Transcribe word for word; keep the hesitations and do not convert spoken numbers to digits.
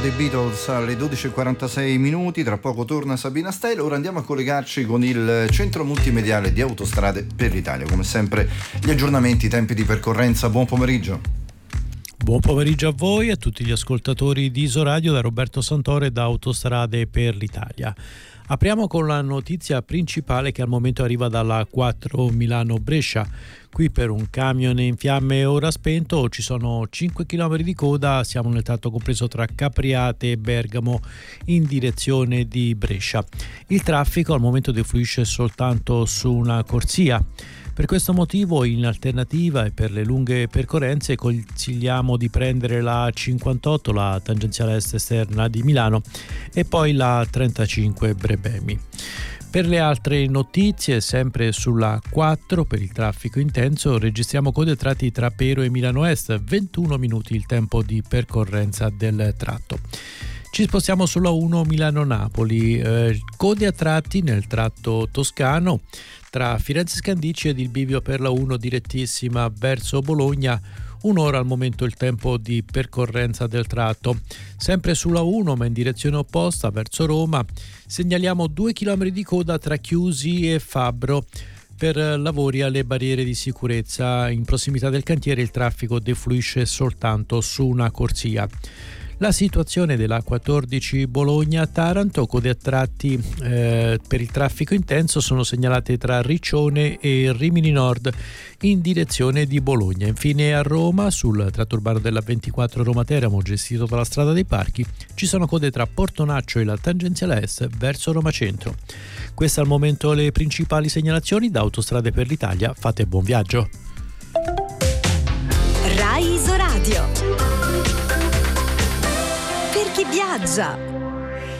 dei Beatles alle dodici e quarantasei minuti, tra poco torna Sabina Stella. Ora andiamo a collegarci con il centro multimediale di Autostrade per l'Italia. Come sempre gli aggiornamenti, i tempi di percorrenza. Buon pomeriggio. Buon pomeriggio a voi e a tutti gli ascoltatori di Isoradio, da Roberto Santore da Autostrade per l'Italia. Apriamo con la notizia principale che al momento arriva dalla quattro Milano-Brescia. Qui per un camion in fiamme ora spento ci sono cinque chilometri di coda, siamo nel tratto compreso tra Capriate e Bergamo in direzione di Brescia. Il traffico al momento defluisce soltanto su una corsia. Per questo motivo, in alternativa e per le lunghe percorrenze, consigliamo di prendere la cinquantotto, la tangenziale est esterna di Milano, e poi la trentacinque Brebemi. Per le altre notizie, sempre sulla quattro, per il traffico intenso, registriamo code tratti tra Pero e Milano Est, ventuno minuti il tempo di percorrenza del tratto. Ci spostiamo sulla uno Milano-Napoli, eh, code a tratti nel tratto toscano tra Firenze Scandicci ed il bivio per la uno direttissima verso Bologna, un'ora al momento il tempo di percorrenza del tratto. Sempre sulla uno ma in direzione opposta verso Roma segnaliamo due chilometri di coda tra Chiusi e Fabbro per lavori alle barriere di sicurezza. In prossimità del cantiere il traffico defluisce soltanto su una corsia. La situazione della quattordici Bologna-Taranto, code a tratti eh, per il traffico intenso sono segnalate tra Riccione e Rimini Nord in direzione di Bologna. Infine a Roma, sul tratto urbano della ventiquattro Roma-Teramo gestito dalla Strada dei Parchi, ci sono code tra Portonaccio e la tangenziale est verso Roma Centro. Queste al momento le principali segnalazioni. Da Autostrade per l'Italia fate buon viaggio. Rai Isoradio. Per chi viaggia.